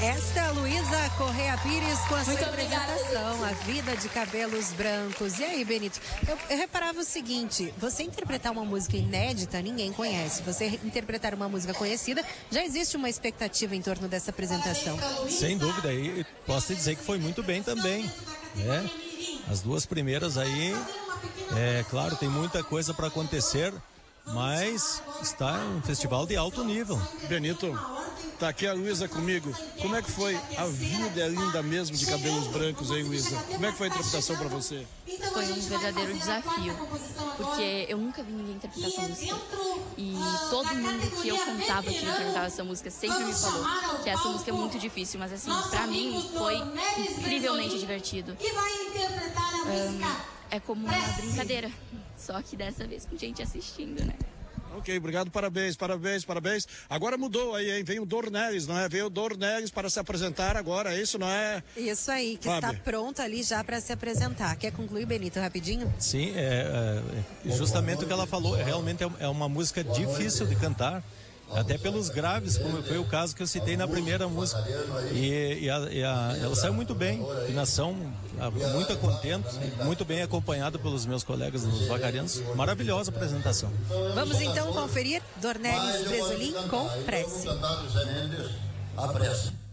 Esta é a Luísa Correia Pires com a sua apresentação, A Vida de Cabelos Brancos. E aí, Benito, eu reparava o seguinte, você interpretar uma música inédita, ninguém conhece. Você interpretar uma música conhecida, já existe uma expectativa em torno dessa apresentação. Sem dúvida, e posso te dizer que foi muito bem também, né? As duas primeiras aí, claro, tem muita coisa para acontecer, mas está um festival de alto nível. Benito, tá aqui a Luísa comigo. Como é que foi a vida é linda mesmo de Cabelos Brancos, hein, Luísa? Como é que foi a interpretação para você? Foi um verdadeiro desafio, porque eu nunca vi ninguém interpretar essa música. E todo mundo que eu cantava que interpretava essa música sempre me falou que essa música é muito difícil, mas assim, pra mim foi incrivelmente divertido. É como uma brincadeira, só que dessa vez com gente assistindo, né? Ok, obrigado, parabéns. Agora mudou aí, hein? Vem o Dornelles, não é? Veio o Dornelles para se apresentar agora, é isso, não é? Isso aí, que Fábio. está pronto ali já para se apresentar. Quer concluir, Benito, rapidinho? Sim, justamente o que ela falou, realmente é uma música difícil de cantar, até pelos graves, como foi o caso que eu citei na primeira música. Ela saiu muito bem, afinação muito contente, muito bem acompanhado pelos meus colegas dos Vagarendos. Maravilhosa apresentação. Vamos então conferir Dornelles Bresolim com Prece.